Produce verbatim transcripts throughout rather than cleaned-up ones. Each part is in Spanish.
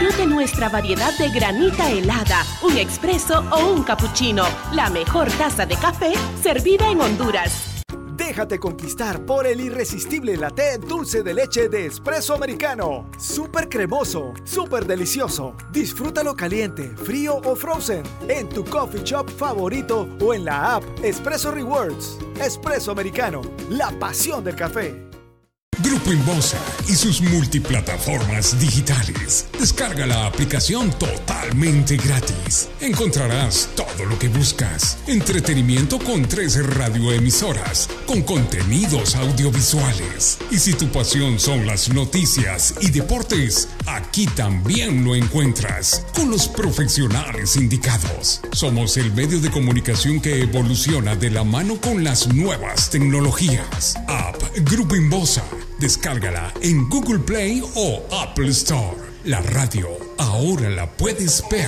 Disfrute nuestra variedad de granita helada, un expreso o un cappuccino. La mejor taza de café servida en Honduras. Déjate conquistar por el irresistible latte dulce de leche de Espresso Americano. Súper cremoso, súper delicioso. Disfrútalo caliente, frío o frozen en tu coffee shop favorito o en la app Espresso Rewards. Espresso Americano, la pasión del café. Grupo Inbosa y sus multiplataformas digitales. Descarga la aplicación totalmente gratis. Encontrarás todo lo que buscas. Entretenimiento con tres radioemisoras, con contenidos audiovisuales. Y si tu pasión son las noticias y deportes, aquí también lo encuentras, con los profesionales indicados. Somos el medio de comunicación que evoluciona de la mano con las nuevas tecnologías. App Grupo Inbosa. Descárgala en Google Play o Apple Store. La radio ahora la puedes ver.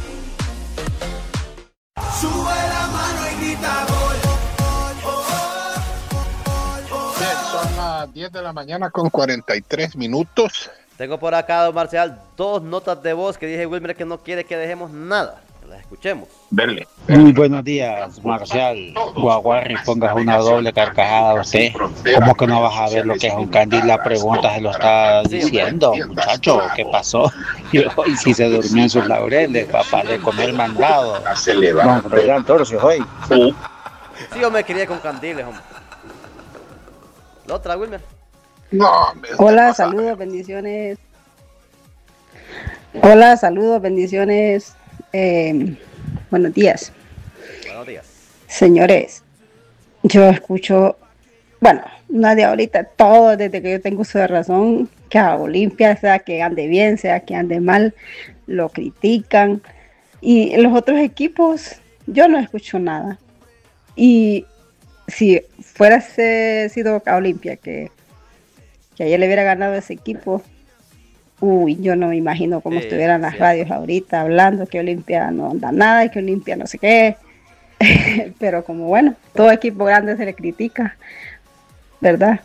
Sube la mano y grita gol. Bien, son las diez de la mañana con cuarenta y tres minutos. Tengo por acá, don Marcial, dos notas de voz que dije Wilmer que no quiere que dejemos nada. Que las escuchemos. Dele. Muy buenos días, Marcial. Guaguarri, pongas una doble carcajada a usted. ¿Cómo que no vas a ver lo que es un candil? La pregunta se lo está diciendo, muchacho. ¿Qué pasó? Y hoy si se durmió en sus laureles, papá, de comer mandado. No, pegan torcios hoy. Sí, yo me crié con candiles, hombre. ¿La otra, Wilmer? No, Hola, saludos, bendiciones. Hola, saludos, bendiciones. Eh, buenos días. Buenos días. Señores, yo escucho, bueno, no de ahorita, todo desde que yo tengo uso de razón, que a Olimpia, sea que ande bien, sea que ande mal, lo critican. Y los otros equipos, yo no escucho nada. Y si fuera sido a Olimpia, que, que ayer le hubiera ganado ese equipo, uy, yo no me imagino cómo sí, estuvieran las sí. radios ahorita hablando que Olimpia no anda nada y que Olimpia no sé qué. Pero como bueno, todo equipo grande se le critica, ¿verdad?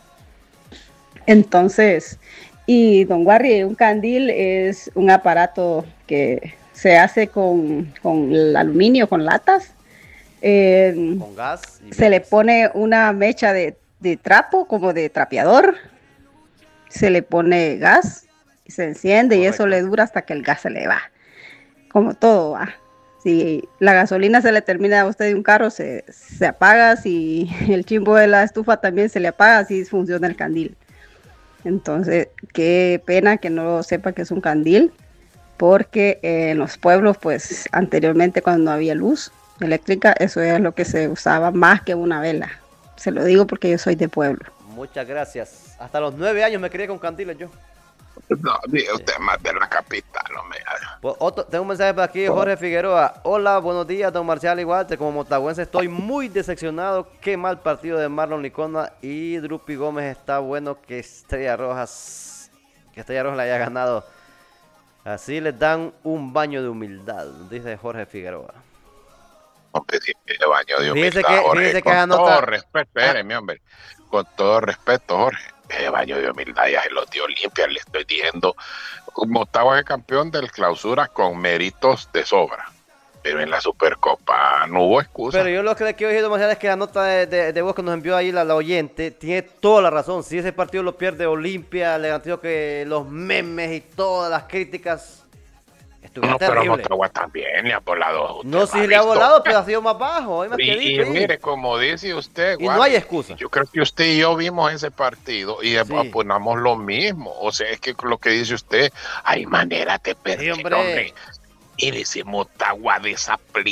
Entonces, y Don Guarri, un candil es un aparato que se hace con, con el aluminio, con latas. Eh, con gas. Y se le pone una mecha de, de trapo, como de trapeador. Se le pone gas. Se enciende. Correcto. Y eso le dura hasta que el gas se le va, como todo va. Si la gasolina se le termina a usted de un carro, se, se apaga. Si el chimbo de la estufa también se le apaga, así funciona el candil. Entonces, qué pena que no sepa que es un candil, porque en los pueblos, pues anteriormente cuando no había luz eléctrica, eso es lo que se usaba más que una vela. Se lo digo porque yo soy de pueblo. Muchas gracias. Hasta los nueve años me crié con candiles yo. No, usted más de la capital, no me pues otro, tengo un mensaje por aquí, Jorge Figueroa. Hola, buenos días, don Marcial Iguarte. Como motagüense estoy muy decepcionado. Qué mal partido de Marlon Licona y Drupi Gómez. Está bueno que Estrella Rojas, que Estrella Rojas le haya ganado. Así les dan un baño de humildad, dice Jorge Figueroa. Hombre, sí, baño de humildad, fíjese que, Jorge, fíjese que con anota... todo respeto, espéreme, hombre, con todo respeto, Jorge. Ese baño de humildad ya se lo dio Olimpia, le estoy diciendo. Motagua es campeón del clausura con méritos de sobra, pero en la Supercopa no hubo excusa. Pero yo lo que le quiero decir, Marcial, es que la nota de, de, de voz que nos envió ahí la, la oyente tiene toda la razón. Si ese partido lo pierde Olimpia, le garantizo que los memes y todas las críticas estuvieron no, terribles. Pero Motagua también le ha volado. No, si le ha volado, pero ha sido más bajo. Más y, que y mire, como dice usted, y guarda, no hay excusa. Yo creo que usted y yo vimos ese partido y sí. apunamos lo mismo. O sea, es que lo que dice usted, hay manera de perder, sí, hombre. hombre. Y ese Motagua desaplicado.